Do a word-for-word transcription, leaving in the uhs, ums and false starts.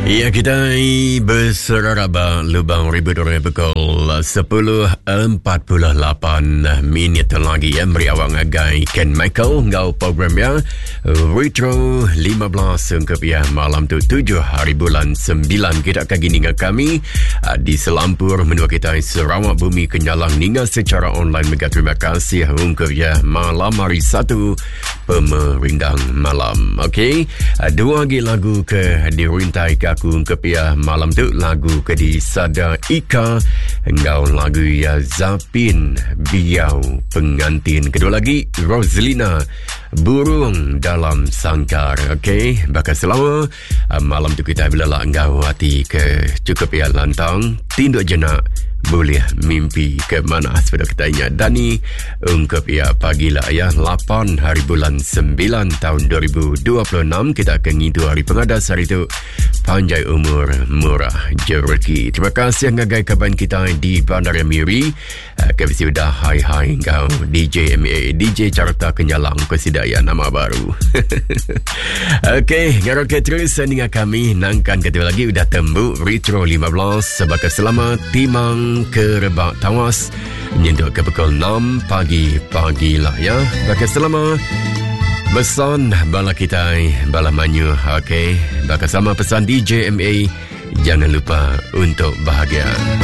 Ya, kita berseraraba lubang ribut orang pukul sepuluh empat puluh lapan minit lagi ya. Beri awak ngagai Ken Michael ngau program ya. Retro lima belas ungkap ya malam tu tujuh hari bulan sembilan. Kita akan gini dengan kami di Selampur menua kita Sarawak Bumi Kenyalang ninga secara online. Mega terima kasih ungkap ya malam hari satu pemerindang malam. Okey, dua lagi lagu ke dirintai ke aku ungkap ya malam tu lagu ke di Sada Ika engkau lagu ya Zapin Biau Pengantin. Kedua lagi Roslina Burung Dalam Sangkar. Okey, bakal selama uh, malam tu kita bila lah engkau hati ke cukup ya lantang tinduk jenak boleh mimpi ke mana sepeda kita ingat Dani ungkap ya pagilah ya lapan hari bulan sembilan tahun dua ribu dua puluh enam. Kita akan ngidu hari pengadas hari itu panjang umur murah jereki. Terima kasih ngagai kaban kita di Bandar Miri. uh, Kami sudah hai hai engkau D J M A D J Carta Kenyalang kesidaya nama baru. Okey, ngarok terus dengan kami nangkan kedua lagi udah tembuk Retro lima belas sebagai selamat timang ke Rebak Tawas menyentuh ke pukul enam pagi pagilah ya. Bakal selama besan bala kita bala manyu. Okey, bakal sama pesan D J M A jangan lupa untuk bahagia.